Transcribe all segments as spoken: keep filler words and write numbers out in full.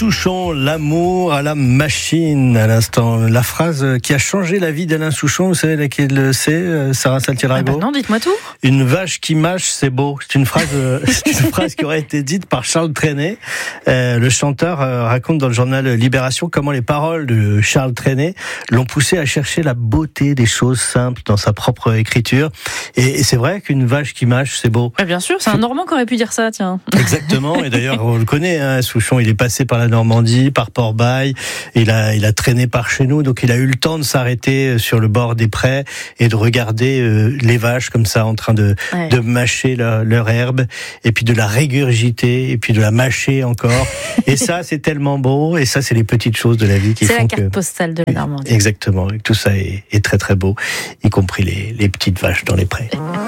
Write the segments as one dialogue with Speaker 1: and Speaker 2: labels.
Speaker 1: Souchon, l'amour à la machine, à l'instant. La phrase qui a changé la vie d'Alain Souchon, vous savez laquelle c'est, Sarah Saltiel-Rago?
Speaker 2: Ah bah non, dites-moi tout.
Speaker 1: Une vache qui mâche, c'est beau. C'est une phrase, c'est une phrase qui aurait été dite par Charles Trenet. Euh, le chanteur euh, raconte dans le journal Libération comment les paroles de Charles Trenet l'ont poussé à chercher la beauté des choses simples dans sa propre écriture. Et, et c'est vrai qu'une vache qui mâche, c'est beau.
Speaker 2: Ah bien sûr, c'est un Normand qui aurait pu dire ça, tiens.
Speaker 1: Exactement. Et d'ailleurs, on le connaît, hein, Souchon. Il est passé par la Normandie, par Port-Bail. Il a, il a traîné par chez nous, donc il a eu le temps de s'arrêter sur le bord des prés et de regarder euh, les vaches comme ça en train de, ouais. de mâcher leur, leur herbe, et puis de la régurgiter, et puis de la mâcher encore. Et ça, c'est tellement beau. Et ça, c'est les petites choses de la vie qui
Speaker 2: c'est
Speaker 1: font
Speaker 2: la carte
Speaker 1: que...
Speaker 2: postale de la Normandie.
Speaker 1: Exactement. Et tout ça est, est très très beau, y compris les, les petites vaches dans les prés.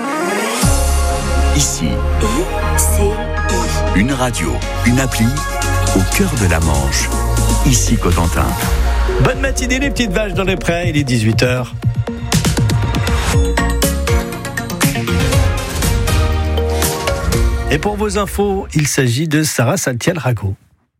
Speaker 3: Ici, une radio, une appli au cœur de la Manche. Ici Cotentin.
Speaker 1: Bonne matinée les petites vaches dans les prés, il est dix-huit heures. Et pour vos infos, il s'agit de Sarah Saltiel-Rago.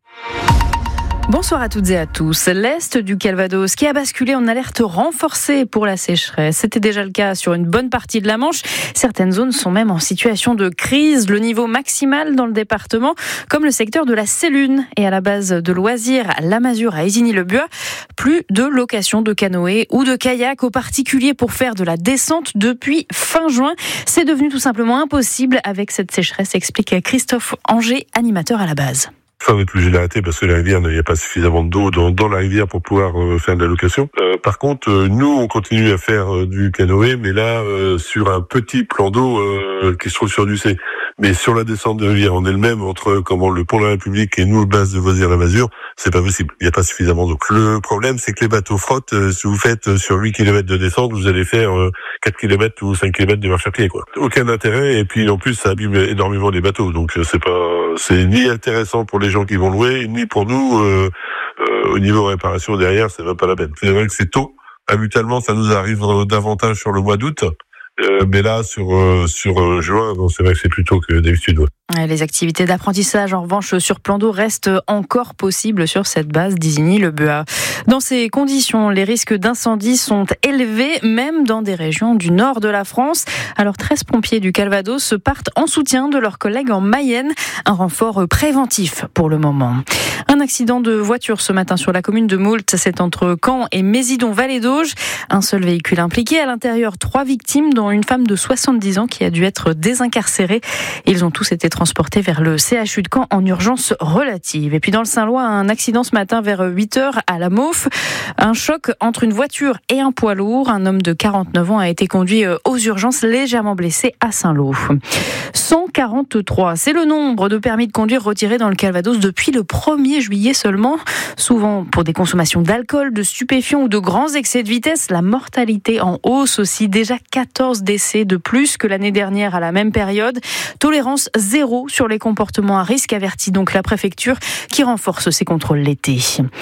Speaker 2: Bonsoir à toutes et à tous. L'Est du Calvados qui a basculé en alerte renforcée pour la sécheresse. C'était déjà le cas sur une bonne partie de la Manche. Certaines zones sont même en situation de crise. Le niveau maximal dans le département, comme le secteur de la Sélune et à la base de loisirs, la Masure à Isigny-le-Buat. Plus de location de canoë ou de kayak aux particuliers pour faire de la descente depuis fin juin. C'est devenu tout simplement impossible avec cette sécheresse, explique Christophe Anger, animateur à la base.
Speaker 4: Fin de plus généralité parce que la rivière, il n'y a pas suffisamment d'eau dans, dans la rivière pour pouvoir euh, faire de la location. Euh, par contre, euh, nous, on continue à faire euh, du canoë, mais là, euh, sur un petit plan d'eau euh, qui se trouve sur du C. Mais sur la descente de rivière en elle-même, entre comment le pont de la République et nous, le base de Vosières-la-Masure, c'est pas possible. Il n'y a pas suffisamment d'eau. Le problème, c'est que les bateaux frottent. Euh, si vous faites euh, sur huit kilomètres de descente, vous allez faire euh, quatre kilomètres ou cinq kilomètres de marche à pied, quoi. Aucun intérêt. Et puis, en plus, ça abîme énormément les bateaux. Donc, euh, c'est pas, c'est ni intéressant pour les gens qui vont louer, ni pour nous, euh, euh, au niveau réparation derrière, c'est même pas la peine. C'est vrai que c'est tôt. Habituellement, ça nous arrive davantage sur le mois d'août. Euh, mais là, sur euh, sur euh, juin, bon, c'est vrai que c'est plus tôt que d'habitude. Ouais.
Speaker 2: Les activités d'apprentissage, en revanche, sur plan d'eau restent encore possibles sur cette base d'Isigny-le-Buat. Dans ces conditions, les risques d'incendie sont élevés, même dans des régions du nord de la France. Alors, treize pompiers du Calvados partent en soutien de leurs collègues en Mayenne. Un renfort préventif pour le moment. Un accident de voiture ce matin sur la commune de Moult. C'est entre Caen et Mésidon-Vallée d'Auge. Un seul véhicule impliqué. À l'intérieur, trois victimes, dont une femme de soixante-dix ans qui a dû être désincarcérée. Ils ont tous été transportés vers le C H U de Caen en urgence relative. Et puis dans le Saint-Lois, un accident ce matin vers huit heures à la Maufe. Un choc entre une voiture et un poids lourd. Un homme de quarante-neuf ans a été conduit aux urgences légèrement blessé à Saint-Lô. cent quarante-trois, c'est le nombre de permis de conduire retirés dans le Calvados depuis le premier juillet seulement. Souvent pour des consommations d'alcool, de stupéfiants ou de grands excès de vitesse. La mortalité en hausse aussi, déjà quatorze décès de plus que l'année dernière à la même période. Tolérance zéro sur les comportements à risque, avertit donc la préfecture qui renforce ses contrôles l'été.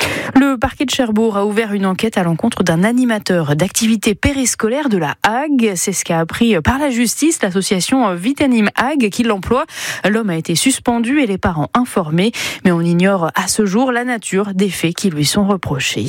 Speaker 2: Le parquet de Cherbourg a ouvert une enquête à l'encontre d'un animateur d'activités périscolaires de la Hague. C'est ce qu'a appris par la justice l'association Vitanim Hague qui l'emploie. L'homme a été suspendu et les parents informés, mais on ignore à ce jour la nature des faits qui lui sont reprochés.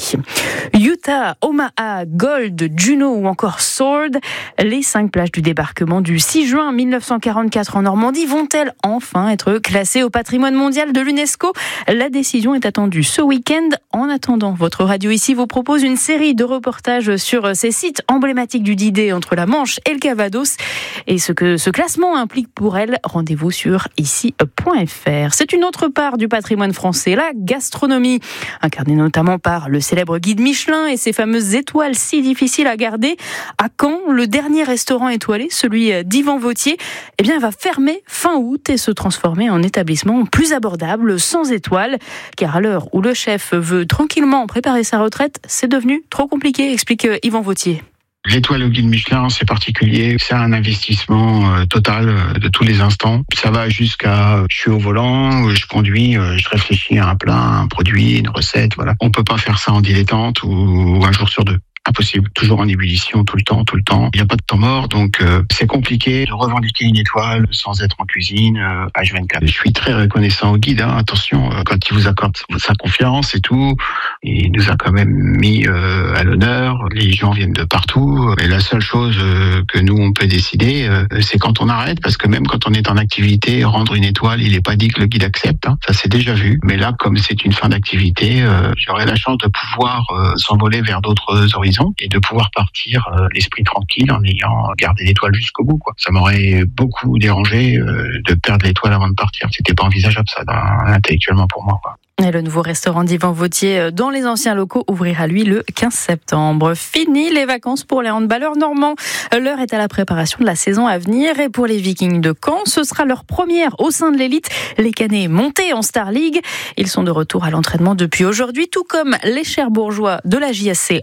Speaker 2: Utah, Omaha, Gold, Juneau ou encore Sword, les cinq plages du débarquement du six juin mille neuf cent quarante-quatre en Normandie vont-elles enfin être classées au patrimoine mondial de l'UNESCO ? La décision est attendue ce week-end. En attendant, votre radio ici vous propose une série de reportages sur ces sites emblématiques du D-Day entre la Manche et le Calvados. Et ce que ce classement implique pour elle, rendez-vous sur ici point f r. C'est une autre part du patrimoine français, la gastronomie, incarnée notamment par le célèbre guide Michelin et ses fameuses étoiles si difficiles à garder. À Caen, le dernier restaurant étoilé, celui d'Yvan Vauthier, eh bien, va fermer fin août et se transformer en établissement plus abordable, sans étoiles. Car à l'heure où le chef veut tranquillement préparer sa retraite, c'est devenu trop compliqué, explique Yvan Vauthier.
Speaker 5: L'étoile au guide Michelin, c'est particulier. C'est un investissement euh, total euh, de tous les instants. Ça va jusqu'à, euh, je suis au volant, euh, je conduis, euh, je réfléchis à un plat, un produit, une recette, voilà. On peut pas faire ça en dilettante ou, ou un jour sur deux. impossible. Toujours en ébullition, tout le temps, tout le temps. Il n'y a pas de temps mort, donc euh, c'est compliqué de revendiquer une étoile sans être en cuisine euh, H vingt-quatre. Je suis très reconnaissant au guide, hein, attention, euh, quand il vous accorde sa confiance et tout, il nous a quand même mis euh, à l'honneur. Les gens viennent de partout. Et la seule chose euh, que nous, on peut décider, euh, c'est quand on arrête, parce que même quand on est en activité, rendre une étoile, il n'est pas dit que le guide accepte. Hein, ça, c'est déjà vu. Mais là, comme c'est une fin d'activité, euh, j'aurai la chance de pouvoir euh, s'envoler vers d'autres horizons et de pouvoir partir euh, l'esprit tranquille en ayant gardé l'étoile jusqu'au bout, quoi. Ça m'aurait beaucoup dérangé euh, de perdre l'étoile avant de partir. C'était pas envisageable, ça, intellectuellement pour moi, quoi.
Speaker 2: Et le nouveau restaurant d'Yvan Vautier dans les anciens locaux ouvrira lui le quinze septembre. Fini les vacances pour les handballeurs normands. L'heure est à la préparation de la saison à venir et pour les Vikings de Caen, ce sera leur première au sein de l'élite. Les Canets montés en Star League. Ils sont de retour à l'entraînement depuis aujourd'hui, tout comme les Cherbourgeois de la J S C